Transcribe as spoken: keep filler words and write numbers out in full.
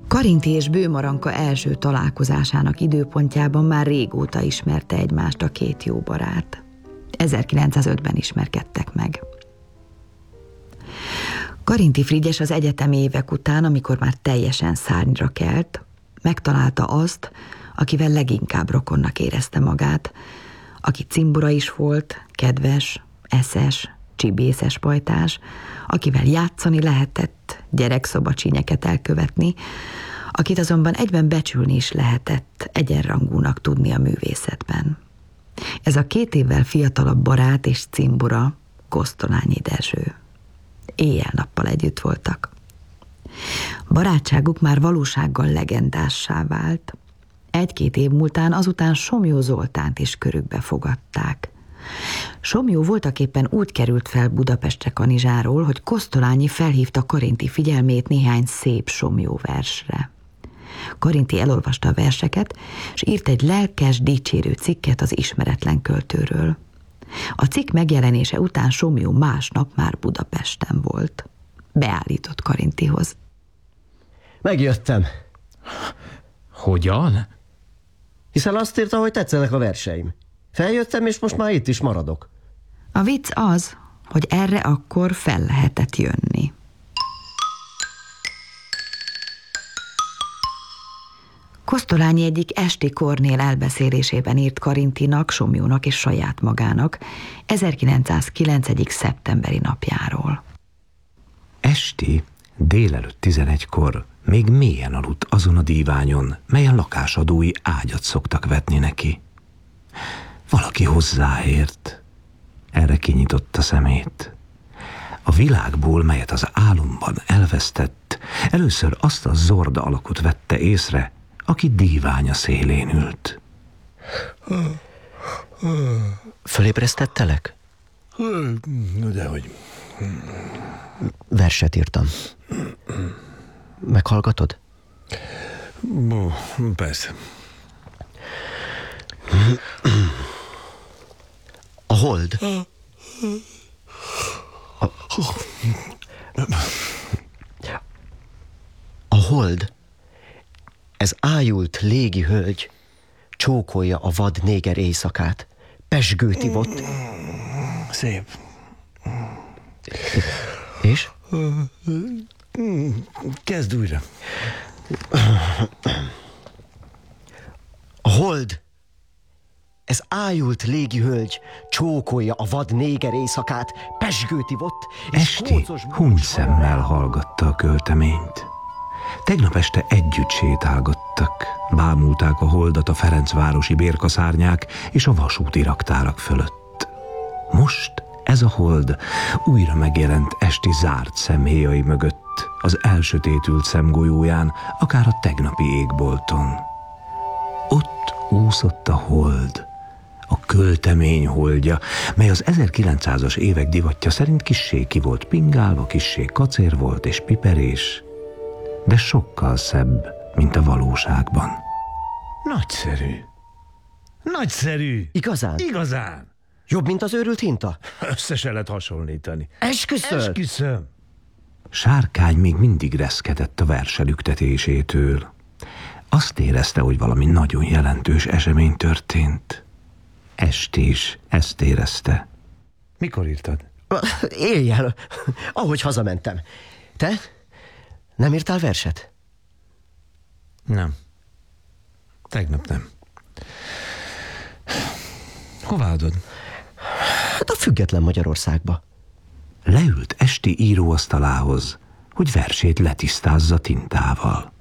Karinti és Bőmaranka első találkozásának időpontjában már régóta ismerte egymást a két jó barát. ezerkilencszázötben ismerkedtek meg. Karinti Frigyes az egyetemi évek után, amikor már teljesen szárnyra kelt, megtalálta azt, akivel leginkább rokonnak érezte magát, aki cimbora is volt, kedves, eszes, csibészes pajtás, akivel játszani lehetett, gyerekszobacsínyeket elkövetni, akit azonban egyben becsülni is lehetett, egyenrangúnak tudni a művészetben. Ez a két évvel fiatalabb barát és cimbora Kosztolányi Dezső. Éjjel-nappal együtt voltak. Barátságuk már valósággal legendássá vált. Egy-két év múltán azután Somlyó Zoltánt is körükbe fogadták. Somlyó voltaképpen úgy került fel Budapestre Kanizsáról, hogy Kosztolányi felhívta Karinti figyelmét néhány szép Somlyó versre. Karinti elolvasta a verseket, és írt egy lelkes, dicsérő cikket az ismeretlen költőről. A cikk megjelenése után Somlyó másnap már Budapesten volt. Beállított Karintihoz. Megjöttem. Hogyan? Hiszen azt írta, hogy tetszenek a verseim. Feljöttem, és most már itt is maradok. A vicc az, hogy erre akkor fel lehetett jönni. Kosztolányi egyik esti Kornél elbeszélésében írt Karintinak, Somlyónak és saját magának ezerkilencszázkilenc. szeptemberi napjáról. Esti délelőtt tizenegykor még mélyen aludt azon a díványon, melyen lakásadói ágyat szoktak vetni neki. Valaki hozzáért. Erre kinyitotta szemét. A világból, melyet az álomban elvesztett, először azt a zord alakot vette észre, aki díványa szélén ült. Fölébresztettelek? Dehogy. Verset írtam. Meghallgatod? Persze. A hold. A, a hold. Ez ájult légi hölgy csókolja a vad néger éjszakát. Pezsgőt ivott. Szép. És? Kezd újra. A hold. Ez ájult légi hölgy csókolja a vad néger éjszakát. Pezsgőt ivott. Esti hunyszemmel hallgatta a költeményt. Tegnap este együtt sétálgattak, bámulták a holdat a ferencvárosi bérkaszárnyák és a vasúti raktárak fölött. Most ez a hold újra megjelent Esti zárt szemhéjai mögött, az elsötétült szemgolyóján, akár a tegnapi égbolton. Ott úszott a hold, a költemény holdja, mely az ezerkilencszázas évek divatja szerint kissé ki volt pingálva, kissé kacér volt és piperés, de sokkal szebb, mint a valóságban. Nagyszerű. Nagyszerű. Igazán? Igazán. Jobb, mint az őrült hinta? Össze se lehet hasonlítani. Esküszöm! Esküszöm. Sárkány még mindig reszkedett a verselüktetésétől. Azt érezte, hogy valami nagyon jelentős esemény történt. Esti is ezt érezte. Mikor írtad? Éjjel, ahogy hazamentem. Te? Nem írtál verset? Nem. Tegnap nem. Hová adod? Hát a Független Magyarországba. Leült Esti íróasztalához, hogy versét letisztázza tintával.